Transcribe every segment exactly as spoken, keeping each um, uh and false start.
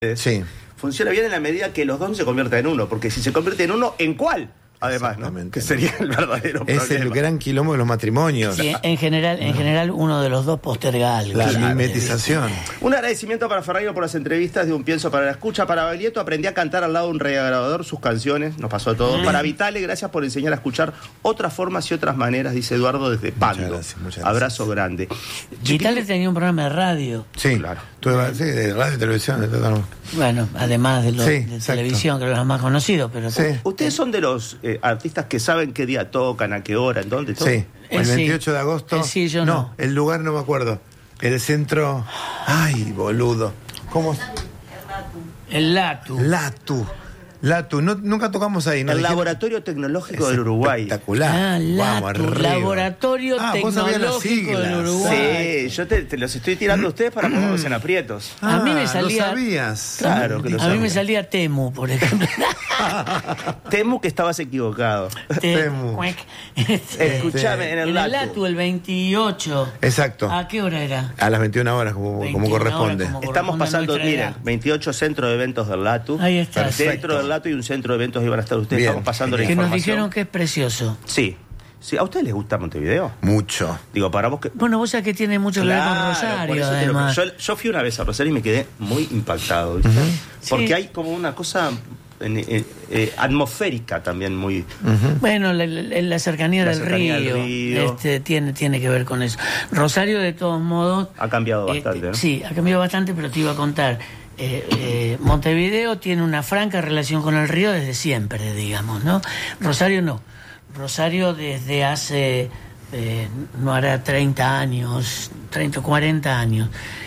Sí. Funciona bien en la medida que los dos se convierten en uno, porque si se convierte en uno, ¿en cuál? Además, ¿no? Que sería el verdadero es problema. el gran quilombo de los matrimonios. Sí, en general, en general uno de los dos posterga algo. La claro, mimetización. Un agradecimiento para Ferragno por las entrevistas de Un Pienso para la Escucha. Para Baglietto, aprendí a cantar al lado de un regrabador sus canciones, nos pasó todo. Mm. Para Vitale, gracias por enseñar a escuchar otras formas y otras maneras, dice Eduardo desde Pando. Muchas gracias, muchas gracias. Abrazo grande. Vitale tenía un programa de radio. Sí, claro. Tuve, sí, de radio y televisión. De todo. Bueno, además de, los, sí, de televisión, que eran los más conocidos. Pero sí. ¿Ustedes son de los eh, artistas que saben qué día tocan, a qué hora, en dónde tocan? Sí, el veintiocho sí. de agosto. El sí, yo no, no. El lugar no me acuerdo. El centro. Ay, boludo. ¿Cómo? El Latu. Latu. Latu, no, nunca tocamos ahí, ¿no? El Dijeron... Laboratorio Tecnológico del Uruguay. Espectacular. Ah, Latu, Vamos, Laboratorio ah, Tecnológico del Uruguay. Sí, yo te, te los estoy tirando a ustedes para ponerlos en aprietos. Ah, a mí me ¿Lo salía. sabías? Claro que lo A sabía. mí me salía Temu, por ejemplo. Temu que estabas equivocado. Temu. Este, Escuchame, en el en Latu. el Latu, el veintiocho. Exacto. ¿A qué hora era? A las veintiuna horas, como, como corresponde. Horas, como Estamos pasando, miren, veintiocho centros de eventos del Latu. Ahí está. Dentro del Latu y un centro de eventos iban a estar ustedes. Bien. Estamos pasando la que información. nos dijeron que es precioso. Sí. Sí. ¿A ustedes les gusta Montevideo? Mucho. Digo, para vos que... Bueno, vos sabés que tiene mucho Claro, que ver con por Rosario, eso te lo- además. yo, yo fui una vez a Rosario y me quedé muy impactado, ¿viste? Uh-huh. Porque Sí. hay como una cosa eh, eh, atmosférica también muy... Uh-huh. Bueno, la, la- la cercanía, La del, cercanía río, del río. Este, tiene, tiene que ver con eso. Rosario, de todos modos... Ha cambiado este, bastante, ¿no? Sí, ha cambiado bastante, pero te iba a contar. Eh, eh, Montevideo tiene una franca relación con el río desde siempre, digamos, ¿no? Rosario no. Rosario desde hace, eh, no hará treinta años, treinta o cuarenta años,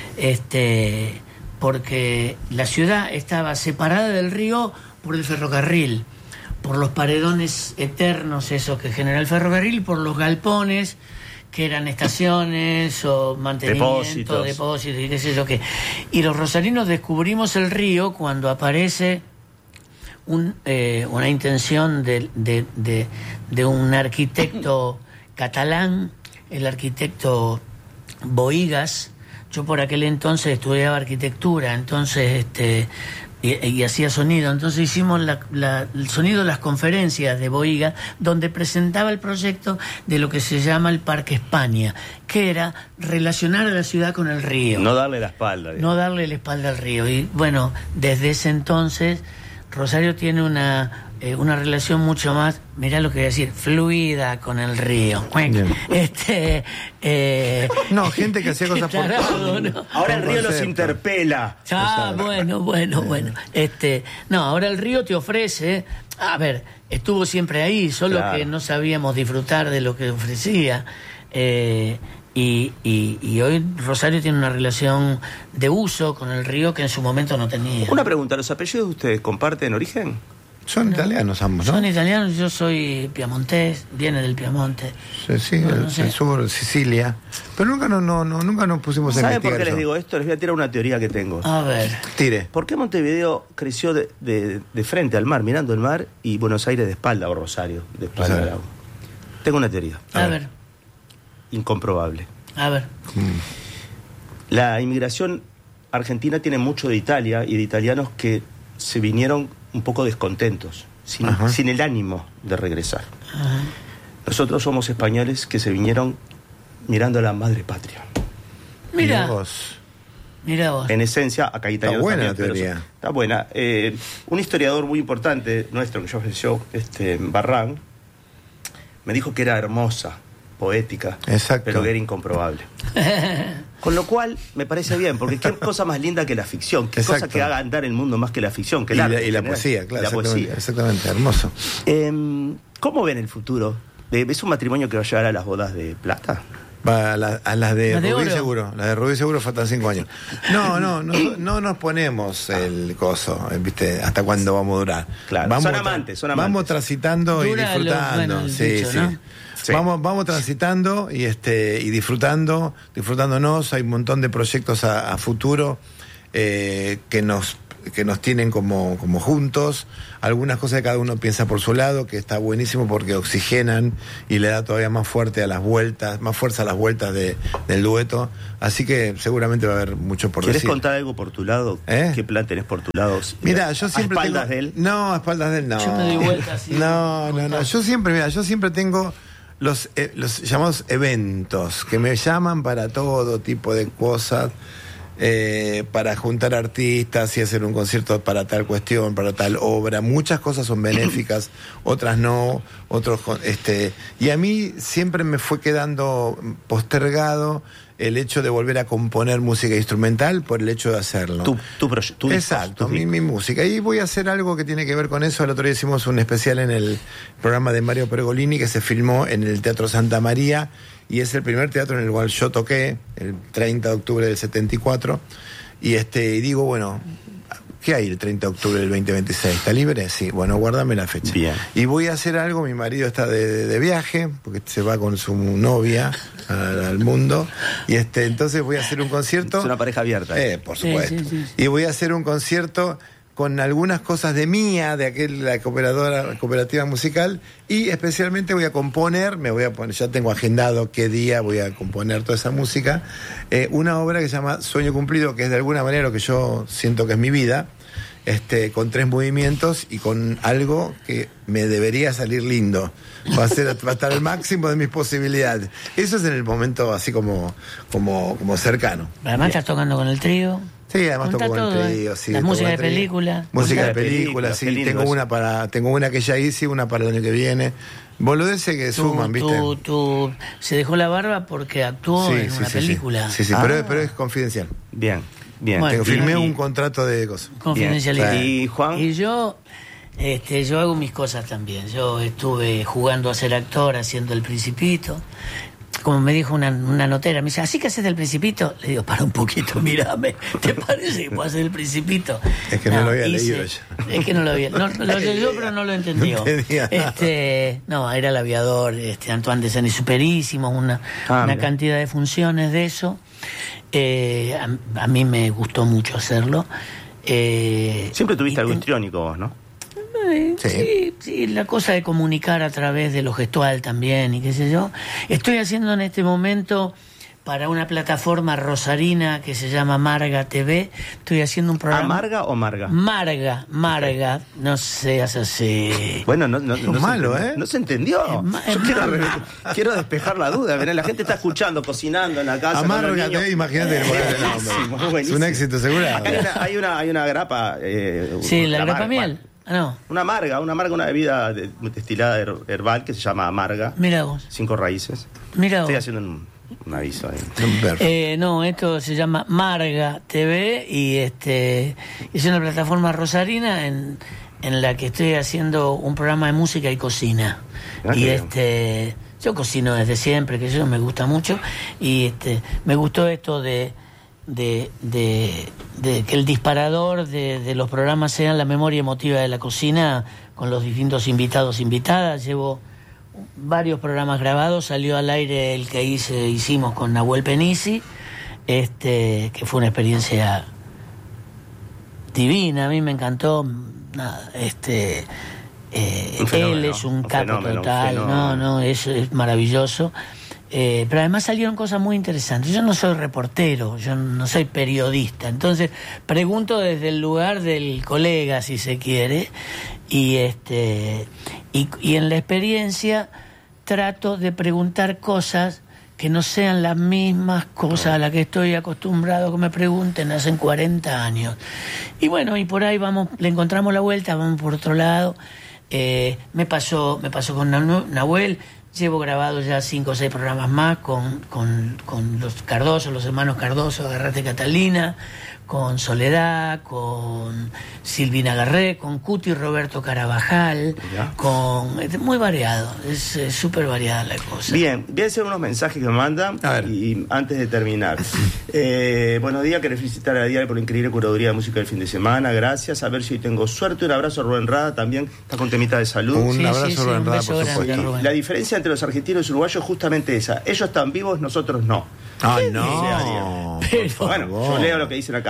este, porque la ciudad estaba separada del río por el ferrocarril, por los paredones eternos, esos que genera el ferrocarril, por los galpones, que eran estaciones o mantenimiento, Depósitos. depósitos y qué sé yo qué. Y los rosarinos descubrimos el río cuando aparece un, eh, una intención de, de, de, de un arquitecto catalán, el arquitecto Bohigas. Yo por aquel entonces estudiaba arquitectura, entonces este y, y hacía sonido, entonces hicimos la, la, el sonido de las conferencias de Bohigas, donde presentaba el proyecto de lo que se llama el Parque España, que era relacionar a la ciudad con el río. No darle la espalda. Digamos. No darle la espalda al río. Y bueno, desde ese entonces Rosario tiene una eh, una relación mucho más, mirá lo que voy a decir, fluida con el río. Bien. Este eh, No, gente que hacía cosas por... tarado, ¿no? Ahora el río los Concepto. interpela. Ah, bueno, bueno, bueno. Este, no, ahora el río te ofrece, a ver, estuvo siempre ahí, solo Claro. que no sabíamos disfrutar de lo que ofrecía. Eh, y, y, y hoy Rosario tiene una relación de uso con el río que en su momento no tenía. Una pregunta, ¿los apellidos de ustedes comparten origen? Son No. italianos ambos, ¿no? Son italianos, yo soy piamontés, viene del Piemonte. Sí, sí, No, el, no sé. el sur, Sicilia. Pero nunca, no, no, no, nunca nos pusimos a ¿Saben investigar por qué les eso. digo esto? Les voy a tirar una teoría que tengo. A ver, Tire. ¿Por qué Montevideo creció de, de, de frente al mar, mirando el mar, y Buenos Aires de espalda, o Rosario de espalda Rosario. al agua? Tengo una teoría. a ver, Incomprobable. a ver. La inmigración argentina tiene mucho de Italia y de italianos que se vinieron un poco descontentos, sin, Ajá. sin el ánimo de regresar. Ajá. Nosotros somos españoles que se vinieron mirando a la madre patria. Mira, Vos. mira vos. En esencia, acá hay italianos buena también, la pero teoría. son- está buena. Eh, un historiador muy importante nuestro que yo ofreció, este, Barrán, me dijo que era hermosa, poética, Exacto. pero que era incomprobable. Con lo cual, me parece bien, porque qué cosa más linda que la ficción, qué cosa Exacto. que haga andar el mundo más que la ficción, que Y el arte la, y en la general. poesía, claro. La exactamente, poesía. exactamente, hermoso. Eh, ¿Cómo ven el futuro? Eh, ¿Es un matrimonio que va a llegar a las bodas de plata? Va a, la- a las de ¿Las de Rubí oro? seguro. Las de Rubí seguro faltan cinco años. No, no, no, no nos ponemos el coso, eh, ¿viste? ¿Hasta cuándo vamos a durar? Claro, vamos son tra- amantes, son amantes. Vamos transitando y Dura lo- disfrutando. bueno, el sí, dicho, sí. ¿no? Sí. Vamos, vamos transitando y este y disfrutando, disfrutándonos. Hay un montón de proyectos a, a futuro eh, que nos que nos tienen como, como juntos, algunas cosas que cada uno piensa por su lado, que está buenísimo porque oxigenan y le da todavía más fuerte a las vueltas, más fuerza a las vueltas de, del dueto, así que seguramente va a haber mucho por ¿Quieres decir. contar algo por tu lado? ¿Eh? ¿Qué plan tenés por tu lado? Mira, yo siempre ¿A espaldas tengo... de él? No, a espaldas de él no. Yo me doy vuelta así. No, no, no, yo siempre, mira, yo siempre tengo los, eh, los llamados eventos, que me llaman para todo tipo de cosas. Eh, para juntar artistas y hacer un concierto para tal cuestión, para tal obra. Muchas cosas son benéficas, otras no, otros este y a mí siempre me fue quedando postergado el hecho de volver a componer música instrumental por el hecho de hacerlo. Tu, tu proyecto. Exacto, mi, mi música. Y voy a hacer algo que tiene que ver con eso. El otro día hicimos un especial en el programa de Mario Pergolini que se filmó en el Teatro Santa María y es el primer teatro en el cual yo toqué, el treinta de octubre del setenta y cuatro. Y este y digo, bueno, ¿qué hay el treinta de octubre del veinte veintiséis? ¿Está libre? Sí, bueno, guárdame la fecha. Bien. Y voy a hacer algo, mi marido está de, de, de viaje, porque se va con su novia al, al mundo, y este entonces voy a hacer un concierto. Es una pareja abierta. Eh, por supuesto. Sí, sí, sí. Y voy a hacer un concierto con algunas cosas de mía, de aquel, la cooperadora, cooperativa musical, y especialmente voy a componer, me voy a poner, ya tengo agendado qué día voy a componer toda esa música, eh, una obra que se llama Sueño Cumplido, que es de alguna manera lo que yo siento que es mi vida, este, con tres movimientos y con algo que me debería salir lindo. Va a ser, va a estar al máximo de mis posibilidades. Eso es en el momento así como, como, como cercano. Además estás tocando con el trío. Sí, además Contá toco con todo, el ¿eh? trío, sí. La toco música el de trío. película. Música de Música de película, película, sí. qué lindo Tengo eso. una para, tengo una que ya hice, una para el año que viene. Boludeces que suman, ¿viste? Tú, tú, se dejó la barba porque actuó Sí, en sí, una sí, película. Sí, sí, sí, Ah. pero, pero es confidencial. Bien, bien. Bueno, Tengo, firmé Y- un contrato de cosas. Confidencialidad. Bien. ¿Y Juan? Y yo, este, yo hago mis cosas también. Yo estuve jugando a ser actor, haciendo El Principito. Como me dijo una, una notera, me dice, ¿así que haces El Principito? Le digo, para un poquito, mírame, ¿te parece que puedo hacer El Principito? Es que no lo había hice- leído yo. Es que no lo había, no, lo leyó pero no lo entendió. No entendía nada. Este, no, era El Aviador, este, Antoine de Saint-Exupéry, hicimos una, Ah, una mira. cantidad de funciones de eso. Eh, a, a mí me gustó mucho hacerlo. Eh, Siempre tuviste y algo ten- histriónico vos, ¿no? eh, Sí. sí, sí, la cosa de comunicar a través de lo gestual también y qué sé yo. Estoy haciendo en este momento para una plataforma rosarina que se llama Marga T V. Estoy haciendo un programa. ¿Amarga o Marga? Marga, Marga, no seas así. Bueno, no, no, no, Es se malo, entendió. ¿eh? No se entendió. Es ma- Yo es quiero, malo. quiero despejar la duda. Mirá, la gente está escuchando, cocinando en la casa. con los Amarga, niños. te imagínate que ponerle Buenísimo, nombre. Es buenísimo. un éxito seguro. Acá hay una, hay una, hay una grapa. Eh, Sí, la grapa amarga, miel. Ah, no, Una amarga, una amarga, una bebida de- destilada her- herbal que se llama amarga. mira vos, Cinco raíces. mira vos. Estoy haciendo un, un aviso ahí. Perfecto. Eh, no, esto se llama Marga T V y este es una plataforma rosarina en, en la que estoy haciendo un programa de música y cocina. Ah, qué y bien. este yo cocino desde siempre, que eso me gusta mucho y este me gustó esto de de, de, de que el disparador de, de los programas sean la memoria emotiva de la cocina con los distintos invitados invitadas. Llevo varios programas grabados, salió al aire el que hice, hicimos con Nahuel Penisi, este, que fue una experiencia divina, a mí me encantó, nada, este eh, Un fenómeno, él es un, un capo fenómeno, un total, fenómeno. no, no, es, es maravilloso. Eh, pero además salieron cosas muy interesantes. Yo no soy reportero, yo no soy periodista, entonces pregunto desde el lugar del colega, si se quiere, y este y, y en la experiencia trato de preguntar cosas que no sean las mismas cosas a las que estoy acostumbrado que me pregunten hace cuarenta años. Y bueno, y por ahí vamos, le encontramos la vuelta, vamos por otro lado. Eh, me pasó, me pasó con Nanu- Nahuel. Llevo grabado ya cinco o seis programas más con, con, con los Cardoso, los hermanos Cardoso, Agarrate Catalina, con Soledad, con Silvina Garré, con Cuti Roberto Carabajal, Ya. con es muy variado, es es súper variada la cosa. Bien, voy a hacer unos mensajes que me mandan A ver. y antes de terminar. Eh, buenos días, querés felicitar a Diario por la increíble curaduría de música del fin de semana, gracias, a ver si hoy tengo suerte. Un abrazo a Rubén Rada también, está con temita de salud. Un Sí, abrazo sí, sí, a Rubén un Rada, beso por grande, supuesto. Rubén. La diferencia entre los argentinos y los uruguayos es justamente esa. Ellos están vivos, nosotros no. Ah, Dice no. Ariel. Pero- Bueno, yo leo lo que dicen acá.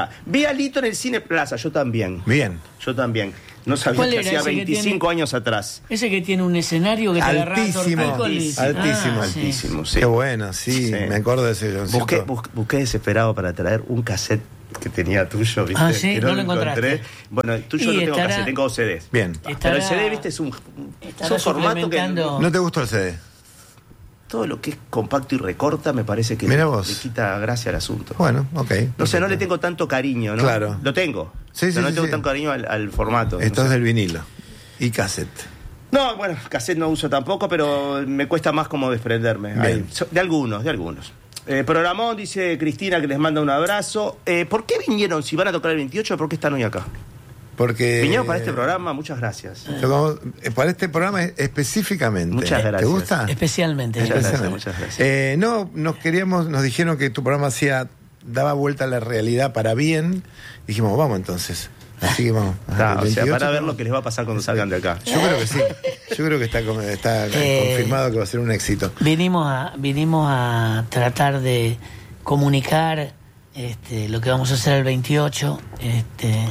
está. Vi a Lito en el Cine Plaza, yo también. Bien. Yo también. No sabía ¿Cuál que era hacía ese que veinticinco tiene- años atrás. Ese que tiene un escenario que te agarra Altísimo, Altísimo, altísimo, Ah, sí. altísimo, sí. Qué bueno, sí, Sí. me acuerdo de ese concierto. Busqué, bus- busqué desesperado para traer un cassette que tenía tuyo, ¿viste? Ah, sí, Que no lo encontraste. encontré. Bueno, tuyo Y no tengo estará- cassette, tengo C Ds. Bien. Estará- Pero el C D, ¿viste? Es un, estará es un formato que suplementando- ¿No te gustó el C D? todo lo que es compacto y recorta me parece que Mirá le, vos. le quita gracia al asunto. Bueno, ok. No sé, no le tengo tanto cariño, ¿no? Claro. Lo tengo. Sí, pero sí, no le sí, tengo sí. tanto cariño al, al formato. Esto no es sé. del vinilo. Y cassette. No, bueno, cassette no uso tampoco, pero me cuesta más como desprenderme. Bien. Ahí, so- de algunos, de algunos. Eh, programón, dice Cristina, que les manda un abrazo. Eh, ¿Por qué vinieron? Si van a tocar el veintiocho, ¿por qué están hoy acá? Porque. Vinieron para este programa, muchas gracias. Tocamos- eh, para este programa específicamente. Muchas ¿Te gracias. gusta? Especialmente. Muchas gracias, Especialmente. muchas gracias. Eh, no, nos queríamos, nos dijeron que tu programa hacía, daba vuelta a la realidad para bien. Dijimos, vamos entonces. Así que vamos. Está, El o sea, veintiocho, para ver ¿no? lo que les va a pasar cuando salgan de acá. Yo creo que sí. Yo creo que está, con- está Eh, confirmado que va a ser un éxito. Vinimos a, vinimos a tratar de comunicar este, lo que vamos a hacer el veintiocho, este,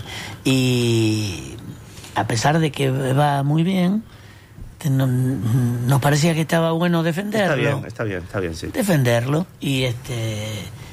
y a pesar de que va muy bien, te- no- nos parecía que estaba bueno defenderlo. Está bien, está bien, está bien, sí. Defenderlo y este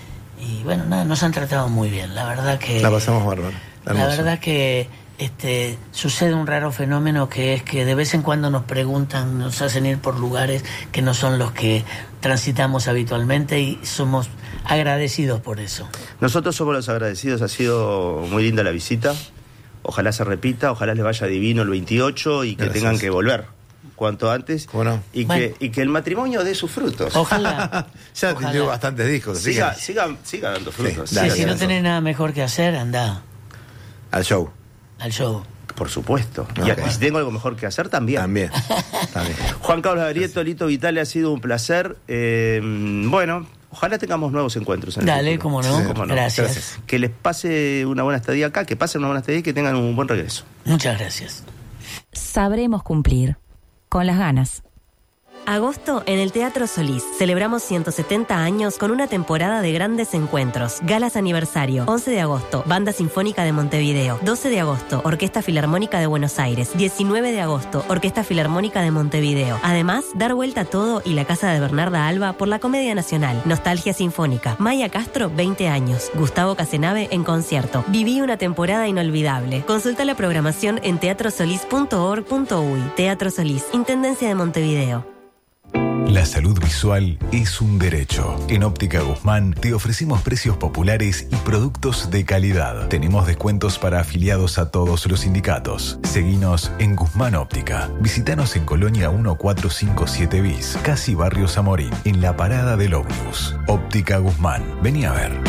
y bueno, nada, nos han tratado muy bien. La verdad que La pasamos bárbaro. La Hermoso. verdad que este sucede un raro fenómeno que es que de vez en cuando nos preguntan, nos hacen ir por lugares que no son los que transitamos habitualmente y somos agradecidos por eso. Nosotros somos los agradecidos, ha sido muy linda la visita. Ojalá se repita, ojalá les vaya divino el veintiocho y que Gracias. tengan que volver cuanto antes. ¿Cómo no? Y, Bueno. que, y que el matrimonio dé sus frutos. Ojalá. Ya Ojalá. dio bastantes discos. así Siga, que- siga, siga dando frutos. Sí, siga dale, Sí, si no dando- tenés nada mejor que hacer, anda al show. al show. Por supuesto. Y, Ok. y si tengo algo mejor que hacer, también. También. También. Juan Carlos Arieto, Lito Vitale, ha sido un placer. Eh, bueno, ojalá tengamos nuevos encuentros. En el Dale, futuro. cómo no. Sí, cómo no. Gracias. Que les pase una buena estadía acá, que pasen una buena estadía y que tengan un buen regreso. Muchas gracias. Sabremos cumplir. Con las ganas. Agosto en el Teatro Solís. Celebramos ciento setenta años con una temporada de grandes encuentros. Galas aniversario. once de agosto, Banda Sinfónica de Montevideo. doce de agosto, Orquesta Filarmónica de Buenos Aires. diecinueve de agosto, Orquesta Filarmónica de Montevideo. Además, dar vuelta a todo y la casa de Bernarda Alba por la Comedia Nacional. Nostalgia Sinfónica. Maya Castro, veinte años. Gustavo Casenave en concierto. Viví una temporada inolvidable. Consulta la programación en teatro solís punto org punto uy. Teatro Solís, Intendencia de Montevideo. La salud visual es un derecho. En Óptica Guzmán te ofrecemos precios populares y productos de calidad. Tenemos descuentos para afiliados a todos los sindicatos. Seguinos en Guzmán Óptica. Visítanos en Colonia mil cuatrocientos cincuenta y siete bis, casi Barrio Zamorín, en la parada del ómnibus. Óptica Guzmán. Vení a ver.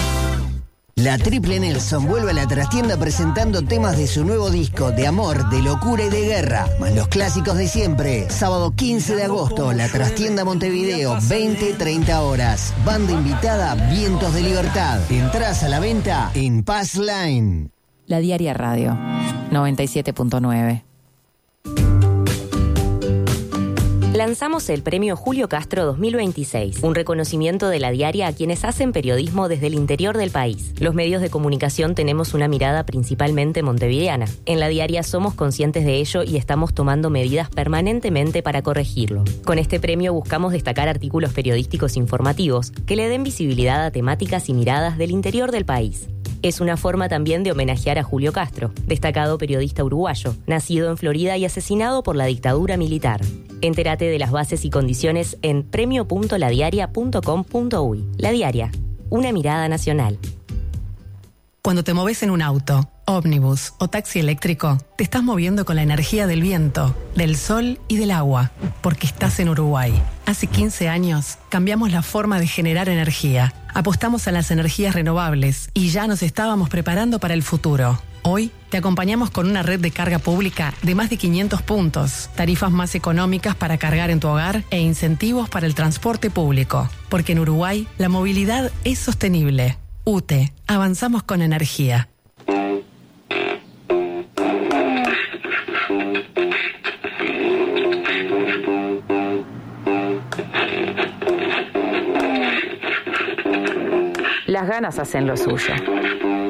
La Triple Nelson vuelve a la trastienda presentando temas de su nuevo disco de amor, de locura y de guerra, más los clásicos de siempre. Sábado quince de agosto, la trastienda Montevideo, veinte treinta horas. Banda invitada, Vientos de Libertad. Entrás a la venta en Pass Line. La Diaria Radio. noventa y siete punto nueve. Lanzamos el premio Julio Castro dos mil veintiséis, un reconocimiento de la diaria a quienes hacen periodismo desde el interior del país. Los medios de comunicación tenemos una mirada principalmente montevideana. En la diaria somos conscientes de ello y estamos tomando medidas permanentemente para corregirlo. Con este premio buscamos destacar artículos periodísticos informativos que le den visibilidad a temáticas y miradas del interior del país. Es una forma también de homenajear a Julio Castro, destacado periodista uruguayo, nacido en Florida y asesinado por la dictadura militar. Entérate de las bases y condiciones en premio punto la diaria punto com punto uy. La Diaria, una mirada nacional. Cuando te moves en un auto, ómnibus o taxi eléctrico, te estás moviendo con la energía del viento, del sol y del agua, porque estás en Uruguay. Hace quince años cambiamos la forma de generar energía, apostamos a las energías renovables y ya nos estábamos preparando para el futuro. Hoy te acompañamos con una red de carga pública de más de quinientos puntos, tarifas más económicas para cargar en tu hogar e incentivos para el transporte público. Porque en Uruguay la movilidad es sostenible. U T E, avanzamos con energía. Las ganas hacen lo suyo.